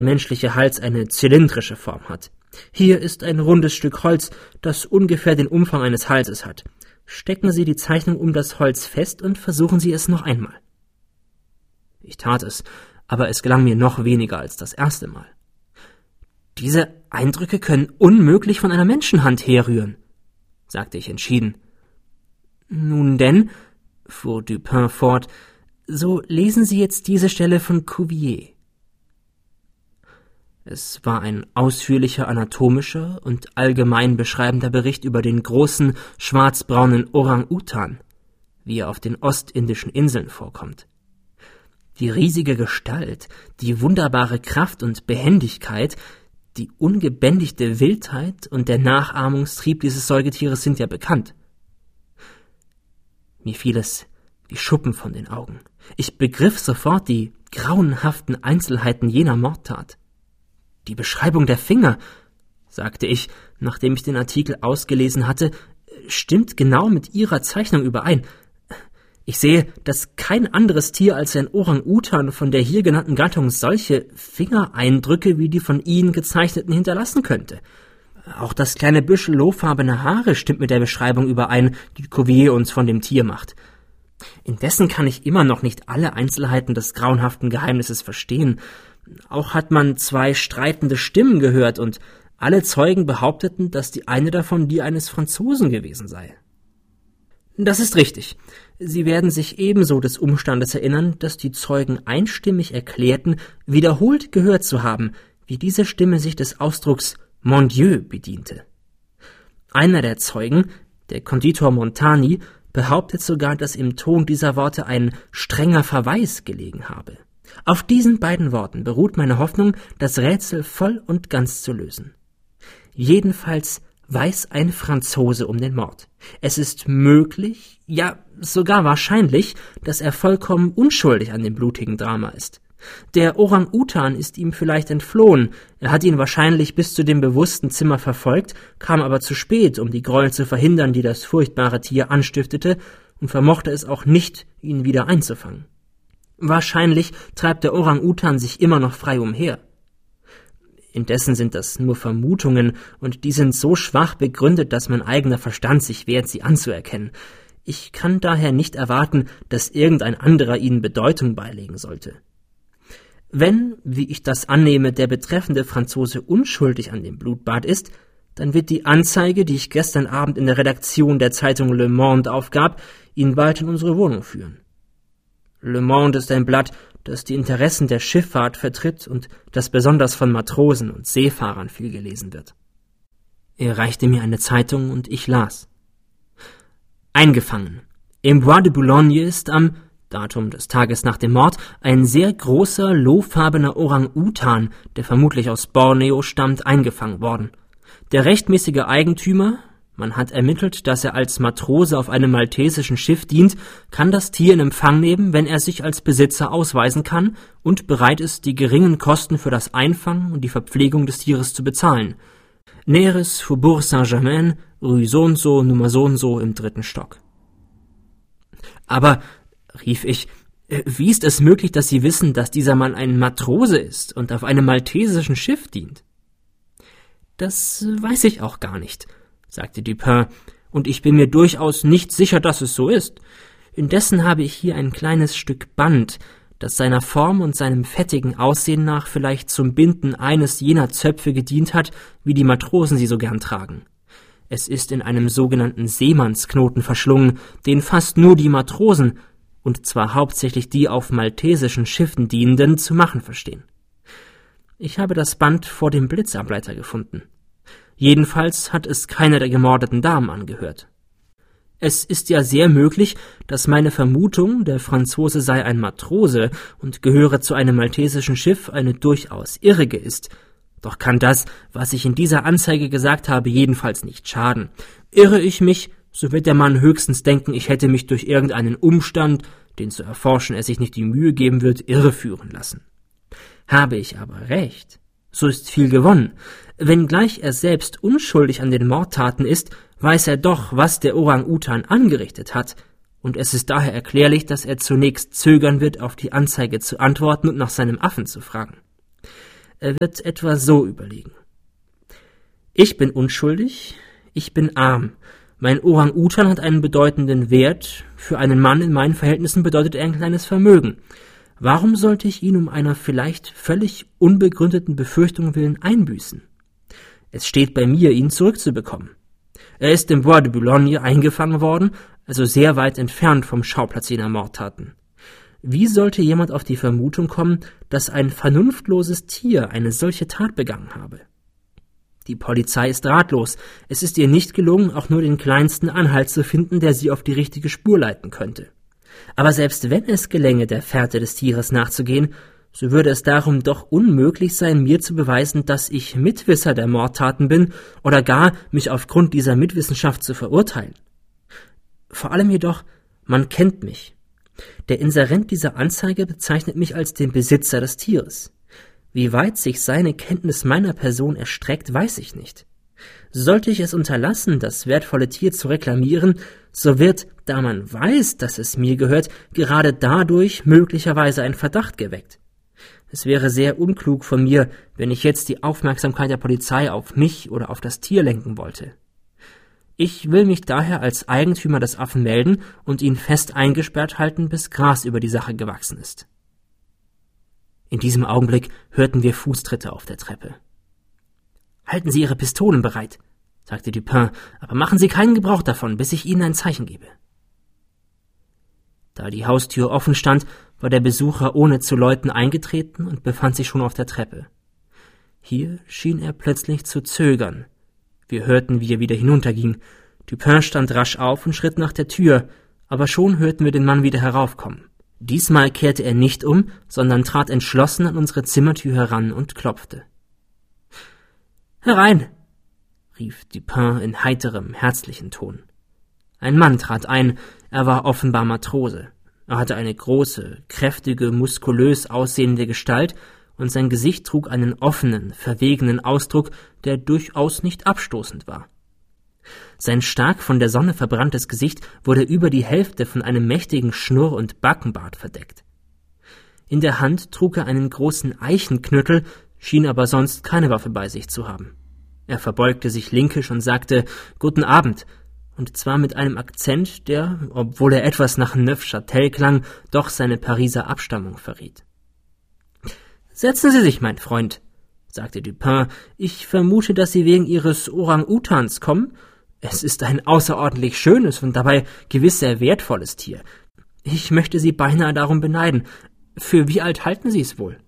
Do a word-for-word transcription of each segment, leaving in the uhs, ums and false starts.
menschliche Hals eine zylindrische Form hat. Hier ist ein rundes Stück Holz, das ungefähr den Umfang eines Halses hat. Stecken Sie die Zeichnung um das Holz fest und versuchen Sie es noch einmal. Ich tat es, aber es gelang mir noch weniger als das erste Mal. Diese Eindrücke können unmöglich von einer Menschenhand herrühren, sagte ich entschieden. Nun denn, fuhr Dupin fort, so lesen Sie jetzt diese Stelle von Cuvier. Es war ein ausführlicher anatomischer und allgemein beschreibender Bericht über den großen, schwarzbraunen Orang-Utan, wie er auf den ostindischen Inseln vorkommt. Die riesige Gestalt, die wunderbare Kraft und Behendigkeit, die ungebändigte Wildheit und der Nachahmungstrieb dieses Säugetieres sind ja bekannt. Mir fiel es wie Schuppen von den Augen. Ich begriff sofort die grauenhaften Einzelheiten jener Mordtat. Die Beschreibung der Finger, sagte ich, nachdem ich den Artikel ausgelesen hatte, stimmt genau mit Ihrer Zeichnung überein. Ich sehe, dass kein anderes Tier als ein Orang-Utan von der hier genannten Gattung solche Fingereindrücke wie die von Ihnen gezeichneten hinterlassen könnte. Auch das kleine Büschel lohfarbene Haare stimmt mit der Beschreibung überein, die Cuvier uns von dem Tier macht. Indessen kann ich immer noch nicht alle Einzelheiten des grauenhaften Geheimnisses verstehen. Auch hat man zwei streitende Stimmen gehört, und alle Zeugen behaupteten, dass die eine davon die eines Franzosen gewesen sei. Das ist richtig. Sie werden sich ebenso des Umstandes erinnern, dass die Zeugen einstimmig erklärten, wiederholt gehört zu haben, wie diese Stimme sich des Ausdrucks Mon Dieu bediente. Einer der Zeugen, der Konditor Montani, behauptet sogar, dass im Ton dieser Worte ein strenger Verweis gelegen habe. Auf diesen beiden Worten beruht meine Hoffnung, das Rätsel voll und ganz zu lösen. Jedenfalls weiß ein Franzose um den Mord. Es ist möglich, ja sogar wahrscheinlich, dass er vollkommen unschuldig an dem blutigen Drama ist. Der Orang-Utan ist ihm vielleicht entflohen, er hat ihn wahrscheinlich bis zu dem bewussten Zimmer verfolgt, kam aber zu spät, um die Gräuel zu verhindern, die das furchtbare Tier anstiftete, und vermochte es auch nicht, ihn wieder einzufangen. Wahrscheinlich treibt der Orang-Utan sich immer noch frei umher. Indessen sind das nur Vermutungen, und die sind so schwach begründet, dass mein eigener Verstand sich wehrt, sie anzuerkennen. Ich kann daher nicht erwarten, dass irgendein anderer ihnen Bedeutung beilegen sollte. Wenn, wie ich das annehme, der betreffende Franzose unschuldig an dem Blutbad ist, dann wird die Anzeige, die ich gestern Abend in der Redaktion der Zeitung Le Monde aufgab, ihn bald in unsere Wohnung führen. Le Monde ist ein Blatt, das die Interessen der Schifffahrt vertritt und das besonders von Matrosen und Seefahrern viel gelesen wird. Er reichte mir eine Zeitung und ich las. Eingefangen. Im Bois de Boulogne ist am Datum des Tages nach dem Mord ein sehr großer, lohfarbener Orang-Utan, der vermutlich aus Borneo stammt, eingefangen worden. Der rechtmäßige Eigentümer, man hat ermittelt, dass er als Matrose auf einem maltesischen Schiff dient, kann das Tier in Empfang nehmen, wenn er sich als Besitzer ausweisen kann und bereit ist, die geringen Kosten für das Einfangen und die Verpflegung des Tieres zu bezahlen. Näheres Faubourg Saint-Germain, Rue so-und-so, Nummer so-und-so im dritten Stock. Aber, rief ich, wie ist es möglich, dass Sie wissen, dass dieser Mann ein Matrose ist und auf einem maltesischen Schiff dient? Das weiß ich auch gar nicht, sagte Dupin, und ich bin mir durchaus nicht sicher, dass es so ist. Indessen habe ich hier ein kleines Stück Band, das seiner Form und seinem fettigen Aussehen nach vielleicht zum Binden eines jener Zöpfe gedient hat, wie die Matrosen sie so gern tragen. Es ist in einem sogenannten Seemannsknoten verschlungen, den fast nur die Matrosen, und zwar hauptsächlich die auf maltesischen Schiffen dienenden, zu machen verstehen. Ich habe das Band vor dem Blitzableiter gefunden. Jedenfalls hat es keiner der gemordeten Damen angehört. Es ist ja sehr möglich, dass meine Vermutung, der Franzose sei ein Matrose und gehöre zu einem maltesischen Schiff, eine durchaus irrige ist. Doch kann das, was ich in dieser Anzeige gesagt habe, jedenfalls nicht schaden. Irre ich mich, so wird der Mann höchstens denken, ich hätte mich durch irgendeinen Umstand, den zu erforschen er sich nicht die Mühe geben wird, irreführen lassen. Habe ich aber recht, so ist viel gewonnen. Wenngleich er selbst unschuldig an den Mordtaten ist, weiß er doch, was der Orang-Utan angerichtet hat, und es ist daher erklärlich, dass er zunächst zögern wird, auf die Anzeige zu antworten und nach seinem Affen zu fragen. Er wird etwa so überlegen: Ich bin unschuldig, ich bin arm, mein Orang-Utan hat einen bedeutenden Wert, für einen Mann in meinen Verhältnissen bedeutet er ein kleines Vermögen. Warum sollte ich ihn um einer vielleicht völlig unbegründeten Befürchtung willen einbüßen? Es steht bei mir, ihn zurückzubekommen. Er ist im Bois de Boulogne eingefangen worden, also sehr weit entfernt vom Schauplatz jener Mordtaten. Wie sollte jemand auf die Vermutung kommen, dass ein vernunftloses Tier eine solche Tat begangen habe? Die Polizei ist ratlos. Es ist ihr nicht gelungen, auch nur den kleinsten Anhalt zu finden, der sie auf die richtige Spur leiten könnte. Aber selbst wenn es gelänge, der Fährte des Tieres nachzugehen, so würde es darum doch unmöglich sein, mir zu beweisen, dass ich Mitwisser der Mordtaten bin oder gar mich aufgrund dieser Mitwissenschaft zu verurteilen. Vor allem jedoch, man kennt mich. Der Inserent dieser Anzeige bezeichnet mich als den Besitzer des Tieres. Wie weit sich seine Kenntnis meiner Person erstreckt, weiß ich nicht. Sollte ich es unterlassen, das wertvolle Tier zu reklamieren, so wird, da man weiß, dass es mir gehört, gerade dadurch möglicherweise ein Verdacht geweckt. Es wäre sehr unklug von mir, wenn ich jetzt die Aufmerksamkeit der Polizei auf mich oder auf das Tier lenken wollte. Ich will mich daher als Eigentümer des Affen melden und ihn fest eingesperrt halten, bis Gras über die Sache gewachsen ist. In diesem Augenblick hörten wir Fußtritte auf der Treppe. »Halten Sie Ihre Pistolen bereit«, sagte Dupin, »aber machen Sie keinen Gebrauch davon, bis ich Ihnen ein Zeichen gebe.« Da die Haustür offen stand, war der Besucher ohne zu läuten eingetreten und befand sich schon auf der Treppe. Hier schien er plötzlich zu zögern. Wir hörten, wie er wieder hinunterging. Dupin stand rasch auf und schritt nach der Tür, aber schon hörten wir den Mann wieder heraufkommen. Diesmal kehrte er nicht um, sondern trat entschlossen an unsere Zimmertür heran und klopfte. »Herein«, rief Dupin in heiterem, herzlichen Ton. Ein Mann trat ein, er war offenbar Matrose. Er hatte eine große, kräftige, muskulös aussehende Gestalt, und sein Gesicht trug einen offenen, verwegenen Ausdruck, der durchaus nicht abstoßend war. Sein stark von der Sonne verbranntes Gesicht wurde über die Hälfte von einem mächtigen Schnurr- und Backenbart verdeckt. In der Hand trug er einen großen Eichenknüttel, schien aber sonst keine Waffe bei sich zu haben. Er verbeugte sich linkisch und sagte »Guten Abend«, und zwar mit einem Akzent, der, obwohl er etwas nach Neufchâtel klang, doch seine Pariser Abstammung verriet. »Setzen Sie sich, mein Freund«, sagte Dupin, »ich vermute, dass Sie wegen Ihres Orang-Utans kommen. Es ist ein außerordentlich schönes und dabei gewiss sehr wertvolles Tier. Ich möchte Sie beinahe darum beneiden. Für wie alt halten Sie es wohl?«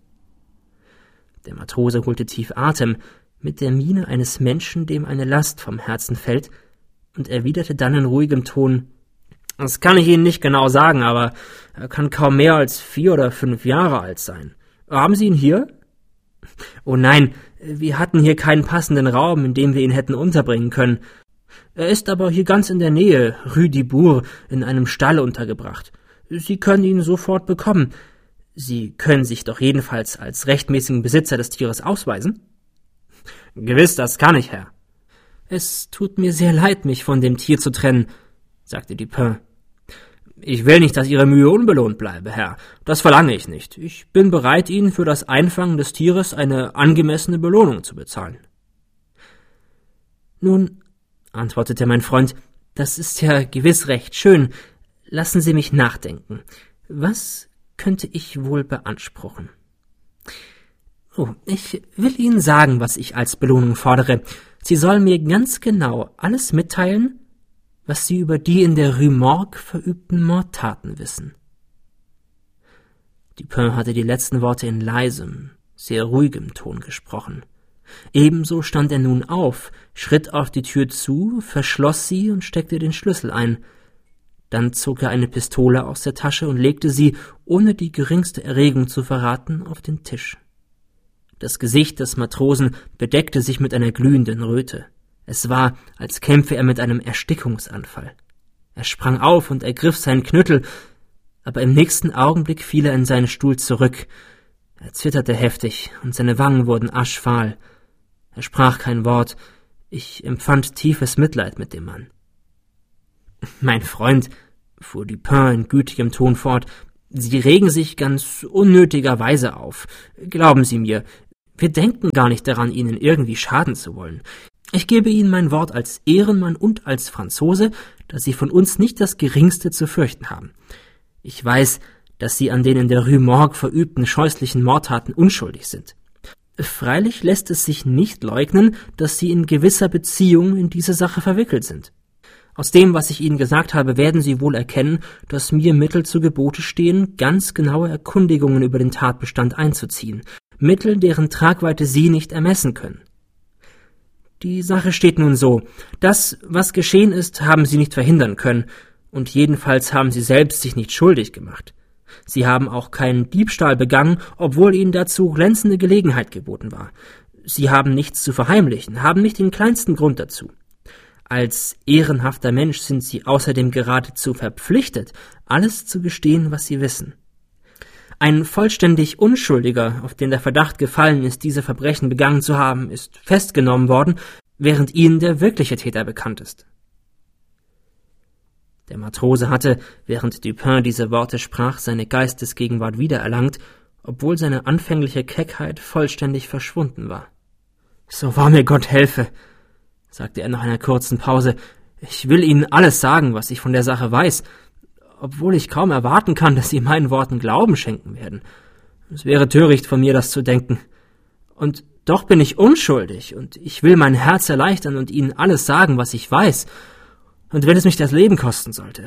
Der Matrose holte tief Atem, mit der Miene eines Menschen, dem eine Last vom Herzen fällt, und erwiderte dann in ruhigem Ton, »Das kann ich Ihnen nicht genau sagen, aber er kann kaum mehr als vier oder fünf Jahre alt sein. Haben Sie ihn hier?« »Oh nein, wir hatten hier keinen passenden Raum, in dem wir ihn hätten unterbringen können. Er ist aber hier ganz in der Nähe, Rue du Bourg, in einem Stall untergebracht. Sie können ihn sofort bekommen. Sie können sich doch jedenfalls als rechtmäßigen Besitzer des Tieres ausweisen?« »Gewiss, das kann ich, Herr.« »Es tut mir sehr leid, mich von dem Tier zu trennen«, sagte Dupin. »Ich will nicht, dass Ihre Mühe unbelohnt bleibe, Herr. Das verlange ich nicht. Ich bin bereit, Ihnen für das Einfangen des Tieres eine angemessene Belohnung zu bezahlen.« »Nun«, antwortete mein Freund, »das ist ja gewiss recht schön. Lassen Sie mich nachdenken. Was könnte ich wohl beanspruchen? Oh, ich will Ihnen sagen, was ich als Belohnung fordere. Sie sollen mir ganz genau alles mitteilen, was Sie über die in der Rue Morgue verübten Mordtaten wissen.« Dupin hatte die letzten Worte in leisem, sehr ruhigem Ton gesprochen. Ebenso stand er nun auf, schritt auf die Tür zu, verschloss sie und steckte den Schlüssel ein. Dann zog er eine Pistole aus der Tasche und legte sie, ohne die geringste Erregung zu verraten, auf den Tisch. Das Gesicht des Matrosen bedeckte sich mit einer glühenden Röte. Es war, als kämpfe er mit einem Erstickungsanfall. Er sprang auf und ergriff seinen Knüttel, aber im nächsten Augenblick fiel er in seinen Stuhl zurück. Er zitterte heftig und seine Wangen wurden aschfahl. Er sprach kein Wort. Ich empfand tiefes Mitleid mit dem Mann. »Mein Freund«, fuhr Dupin in gütigem Ton fort, »Sie regen sich ganz unnötigerweise auf. Glauben Sie mir, Wir denken gar nicht daran, Ihnen irgendwie schaden zu wollen. Ich gebe Ihnen mein Wort als Ehrenmann und als Franzose, dass Sie von uns nicht das Geringste zu fürchten haben. Ich weiß, dass Sie an den in der Rue Morgue verübten scheußlichen Mordtaten unschuldig sind. Freilich lässt es sich nicht leugnen, dass Sie in gewisser Beziehung in diese Sache verwickelt sind. Aus dem, was ich Ihnen gesagt habe, werden Sie wohl erkennen, dass mir Mittel zu Gebote stehen, ganz genaue Erkundigungen über den Tatbestand einzuziehen, Mittel, deren Tragweite Sie nicht ermessen können. Die Sache steht nun so: Das, was geschehen ist, haben Sie nicht verhindern können, und jedenfalls haben Sie selbst sich nicht schuldig gemacht. Sie haben auch keinen Diebstahl begangen, obwohl Ihnen dazu glänzende Gelegenheit geboten war. Sie haben nichts zu verheimlichen, haben nicht den kleinsten Grund dazu. Als ehrenhafter Mensch sind Sie außerdem geradezu verpflichtet, alles zu gestehen, was Sie wissen. Ein vollständig Unschuldiger, auf den der Verdacht gefallen ist, diese Verbrechen begangen zu haben, ist festgenommen worden, während Ihnen der wirkliche Täter bekannt ist. Der Matrose hatte, während Dupin diese Worte sprach, seine Geistesgegenwart wiedererlangt, obwohl seine anfängliche Keckheit vollständig verschwunden war. »So wahr mir Gott helfe«, sagte er nach einer kurzen Pause, »ich will Ihnen alles sagen, was ich von der Sache weiß, obwohl ich kaum erwarten kann, dass Sie meinen Worten Glauben schenken werden. Es wäre töricht von mir, das zu denken. Und doch bin ich unschuldig, und ich will mein Herz erleichtern und Ihnen alles sagen, was ich weiß, und wenn es mich das Leben kosten sollte.«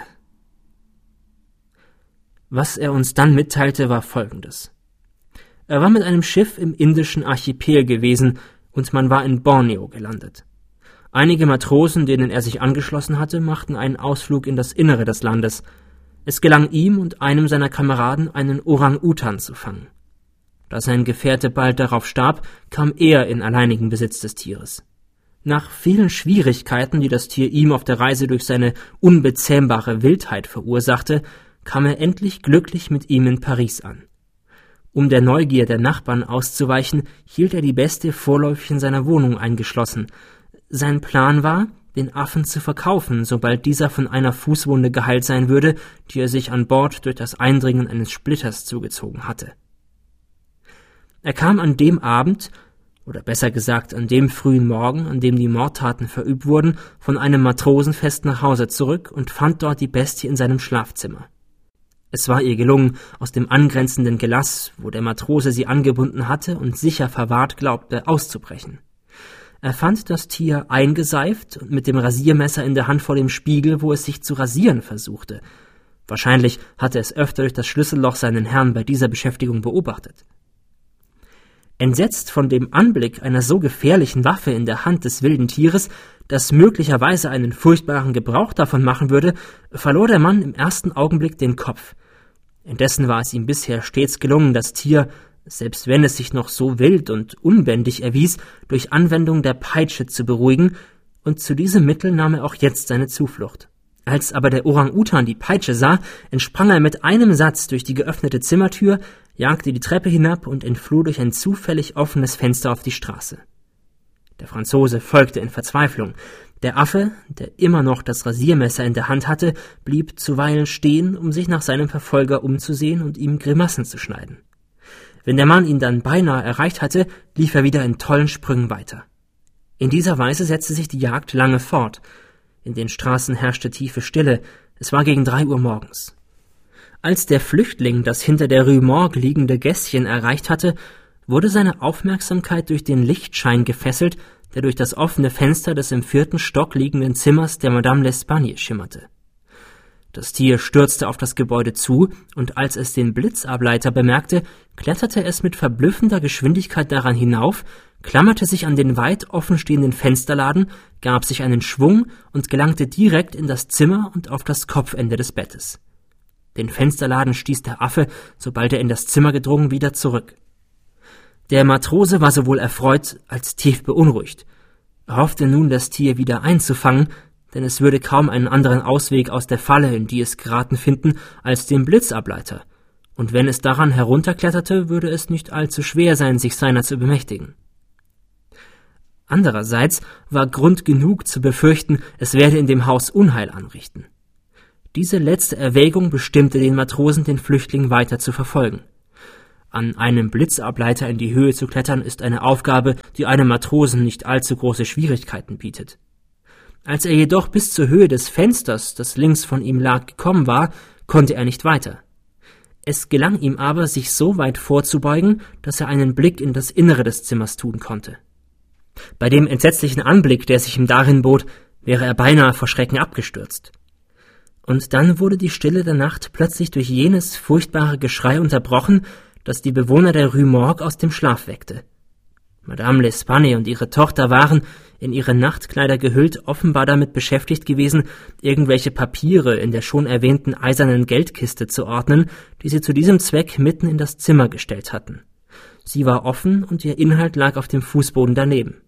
Was er uns dann mitteilte, war Folgendes. Er war mit einem Schiff im indischen Archipel gewesen, und man war in Borneo gelandet. Einige Matrosen, denen er sich angeschlossen hatte, machten einen Ausflug in das Innere des Landes. Es gelang ihm und einem seiner Kameraden, einen Orang-Utan zu fangen. Da sein Gefährte bald darauf starb, kam er in alleinigen Besitz des Tieres. Nach vielen Schwierigkeiten, die das Tier ihm auf der Reise durch seine unbezähmbare Wildheit verursachte, kam er endlich glücklich mit ihm in Paris an. Um der Neugier der Nachbarn auszuweichen, hielt er die Bestie vorläufig in seiner Wohnung eingeschlossen. Sein Plan war, den Affen zu verkaufen, sobald dieser von einer Fußwunde geheilt sein würde, die er sich an Bord durch das Eindringen eines Splitters zugezogen hatte. Er kam an dem Abend, oder besser gesagt an dem frühen Morgen, an dem die Mordtaten verübt wurden, von einem Matrosenfest nach Hause zurück und fand dort die Bestie in seinem Schlafzimmer. Es war ihr gelungen, aus dem angrenzenden Gelass, wo der Matrose sie angebunden hatte und sicher verwahrt glaubte, auszubrechen. Er fand das Tier eingeseift und mit dem Rasiermesser in der Hand vor dem Spiegel, wo es sich zu rasieren versuchte. Wahrscheinlich hatte es öfter durch das Schlüsselloch seinen Herrn bei dieser Beschäftigung beobachtet. Entsetzt von dem Anblick einer so gefährlichen Waffe in der Hand des wilden Tieres, das möglicherweise einen furchtbaren Gebrauch davon machen würde, verlor der Mann im ersten Augenblick den Kopf. Indessen war es ihm bisher stets gelungen, das Tier, selbst wenn es sich noch so wild und unbändig erwies, durch Anwendung der Peitsche zu beruhigen, und zu diesem Mittel nahm er auch jetzt seine Zuflucht. Als aber der Orang-Utan die Peitsche sah, entsprang er mit einem Satz durch die geöffnete Zimmertür, jagte die Treppe hinab und entfloh durch ein zufällig offenes Fenster auf die Straße. Der Franzose folgte in Verzweiflung. Der Affe, der immer noch das Rasiermesser in der Hand hatte, blieb zuweilen stehen, um sich nach seinem Verfolger umzusehen und ihm Grimassen zu schneiden. Wenn der Mann ihn dann beinahe erreicht hatte, lief er wieder in tollen Sprüngen weiter. In dieser Weise setzte sich die Jagd lange fort. In den Straßen herrschte tiefe Stille. Es war gegen drei Uhr morgens. Als der Flüchtling das hinter der Rue Morgue liegende Gässchen erreicht hatte, wurde seine Aufmerksamkeit durch den Lichtschein gefesselt, der durch das offene Fenster des im vierten Stock liegenden Zimmers der Madame L'Espagne schimmerte. Das Tier stürzte auf das Gebäude zu, und als es den Blitzableiter bemerkte, kletterte es mit verblüffender Geschwindigkeit daran hinauf, klammerte sich an den weit offenstehenden Fensterladen, gab sich einen Schwung und gelangte direkt in das Zimmer und auf das Kopfende des Bettes. Den Fensterladen stieß der Affe, sobald er in das Zimmer gedrungen, wieder zurück. Der Matrose war sowohl erfreut als tief beunruhigt. Er hoffte nun, das Tier wieder einzufangen, denn es würde kaum einen anderen Ausweg aus der Falle, in die es geraten, finden, als den Blitzableiter, und wenn es daran herunterkletterte, würde es nicht allzu schwer sein, sich seiner zu bemächtigen. Andererseits war Grund genug zu befürchten, es werde in dem Haus Unheil anrichten. Diese letzte Erwägung bestimmte den Matrosen, den Flüchtling weiter zu verfolgen. An einem Blitzableiter in die Höhe zu klettern, ist eine Aufgabe, die einem Matrosen nicht allzu große Schwierigkeiten bietet. Als er jedoch bis zur Höhe des Fensters, das links von ihm lag, gekommen war, konnte er nicht weiter. Es gelang ihm aber, sich so weit vorzubeugen, dass er einen Blick in das Innere des Zimmers tun konnte. Bei dem entsetzlichen Anblick, der sich ihm darin bot, wäre er beinahe vor Schrecken abgestürzt. Und dann wurde die Stille der Nacht plötzlich durch jenes furchtbare Geschrei unterbrochen, das die Bewohner der Rue Morgue aus dem Schlaf weckte. Madame L'Espagne und ihre Tochter waren, in ihre Nachtkleider gehüllt, offenbar damit beschäftigt gewesen, irgendwelche Papiere in der schon erwähnten eisernen Geldkiste zu ordnen, die sie zu diesem Zweck mitten in das Zimmer gestellt hatten. Sie war offen und ihr Inhalt lag auf dem Fußboden daneben.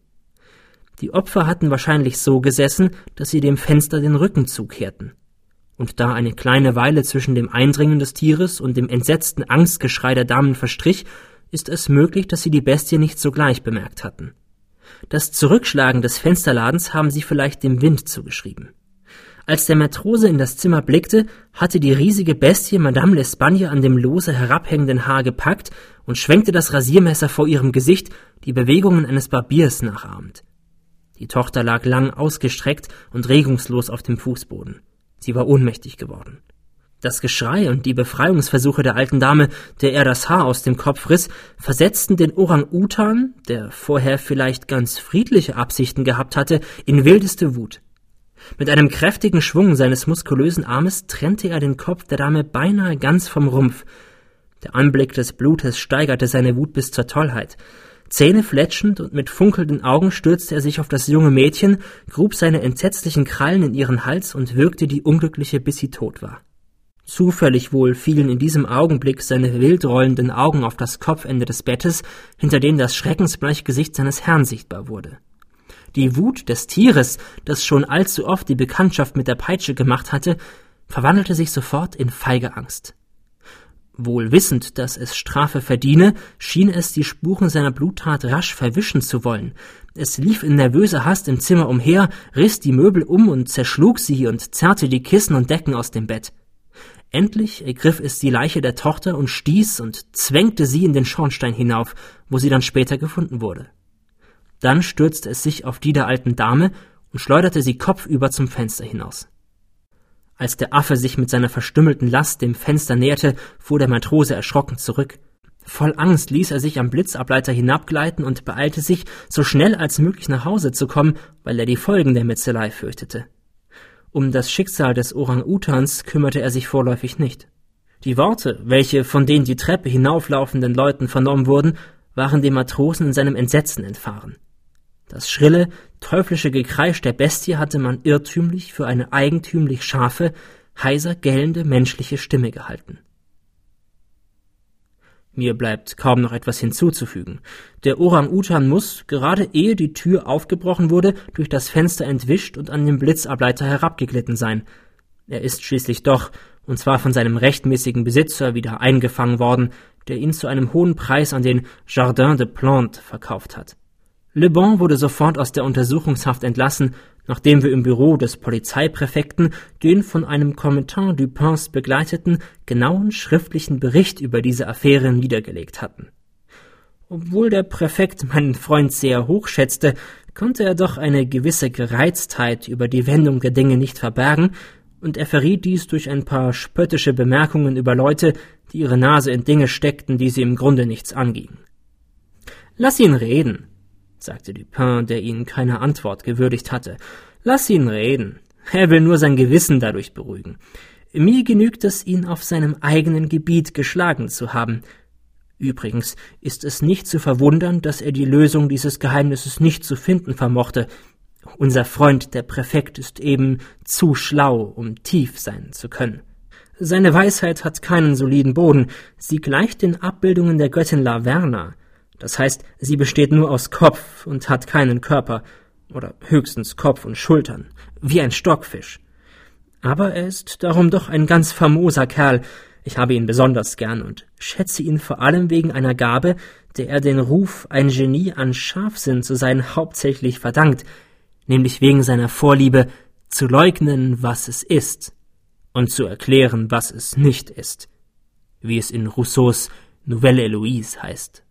Die Opfer hatten wahrscheinlich so gesessen, dass sie dem Fenster den Rücken zukehrten. Und da eine kleine Weile zwischen dem Eindringen des Tieres und dem entsetzten Angstgeschrei der Damen verstrich, ist es möglich, dass sie die Bestie nicht sogleich bemerkt hatten. Das Zurückschlagen des Fensterladens haben sie vielleicht dem Wind zugeschrieben. Als der Matrose in das Zimmer blickte, hatte die riesige Bestie Madame L'Espagne an dem lose herabhängenden Haar gepackt und schwenkte das Rasiermesser vor ihrem Gesicht, die Bewegungen eines Barbiers nachahmend. Die Tochter lag lang ausgestreckt und regungslos auf dem Fußboden. Sie war ohnmächtig geworden. Das Geschrei und die Befreiungsversuche der alten Dame, der er das Haar aus dem Kopf riss, versetzten den Orang-Utan, der vorher vielleicht ganz friedliche Absichten gehabt hatte, in wildeste Wut. Mit einem kräftigen Schwung seines muskulösen Armes trennte er den Kopf der Dame beinahe ganz vom Rumpf. Der Anblick des Blutes steigerte seine Wut bis zur Tollheit. Zähnefletschend und mit funkelnden Augen stürzte er sich auf das junge Mädchen, grub seine entsetzlichen Krallen in ihren Hals und würgte die Unglückliche, bis sie tot war. Zufällig wohl fielen in diesem Augenblick seine wild rollenden Augen auf das Kopfende des Bettes, hinter dem das schreckensbleiche Gesicht seines Herrn sichtbar wurde. Die Wut des Tieres, das schon allzu oft die Bekanntschaft mit der Peitsche gemacht hatte, verwandelte sich sofort in feige Angst. Wohl wissend, dass es Strafe verdiene, schien es die Spuren seiner Bluttat rasch verwischen zu wollen. Es lief in nervöser Hast im Zimmer umher, riss die Möbel um und zerschlug sie und zerrte die Kissen und Decken aus dem Bett. Endlich ergriff es die Leiche der Tochter und stieß und zwängte sie in den Schornstein hinauf, wo sie dann später gefunden wurde. Dann stürzte es sich auf die der alten Dame und schleuderte sie kopfüber zum Fenster hinaus. Als der Affe sich mit seiner verstümmelten Last dem Fenster näherte, fuhr der Matrose erschrocken zurück. Voll Angst ließ er sich am Blitzableiter hinabgleiten und beeilte sich, so schnell als möglich nach Hause zu kommen, weil er die Folgen der Metzelei fürchtete. Um das Schicksal des Orang-Utans kümmerte er sich vorläufig nicht. Die Worte, welche von den die Treppe hinauflaufenden Leuten vernommen wurden, waren dem Matrosen in seinem Entsetzen entfahren. Das schrille, teuflische Gekreisch der Bestie hatte man irrtümlich für eine eigentümlich scharfe, heiser gellende menschliche Stimme gehalten. Mir bleibt kaum noch etwas hinzuzufügen. Der Orang-Utan muss, gerade ehe die Tür aufgebrochen wurde, durch das Fenster entwischt und an dem Blitzableiter herabgeglitten sein. Er ist schließlich doch, und zwar von seinem rechtmäßigen Besitzer, wieder eingefangen worden, der ihn zu einem hohen Preis an den Jardin des Plantes verkauft hat. Le Bon wurde sofort aus der Untersuchungshaft entlassen, nachdem wir im Büro des Polizeipräfekten den von einem Commandant Dupins begleiteten, genauen schriftlichen Bericht über diese Affäre niedergelegt hatten. Obwohl der Präfekt meinen Freund sehr hoch schätzte, konnte er doch eine gewisse Gereiztheit über die Wendung der Dinge nicht verbergen, und er verriet dies durch ein paar spöttische Bemerkungen über Leute, die ihre Nase in Dinge steckten, die sie im Grunde nichts angingen. »Lass ihn reden«, sagte Dupin, der ihn keiner Antwort gewürdigt hatte. »Lass ihn reden. Er will nur sein Gewissen dadurch beruhigen. Mir genügt es, ihn auf seinem eigenen Gebiet geschlagen zu haben. Übrigens ist es nicht zu verwundern, dass er die Lösung dieses Geheimnisses nicht zu finden vermochte. Unser Freund, der Präfekt, ist eben zu schlau, um tief sein zu können. Seine Weisheit hat keinen soliden Boden. Sie gleicht den Abbildungen der Göttin Laverna. Das heißt, sie besteht nur aus Kopf und hat keinen Körper, oder höchstens Kopf und Schultern, wie ein Stockfisch. Aber er ist darum doch ein ganz famoser Kerl. Ich habe ihn besonders gern und schätze ihn vor allem wegen einer Gabe, der er den Ruf, ein Genie an Scharfsinn zu sein, hauptsächlich verdankt, nämlich wegen seiner Vorliebe, zu leugnen, was es ist, und zu erklären, was es nicht ist, wie es in Rousseaus Nouvelle Eloise heißt.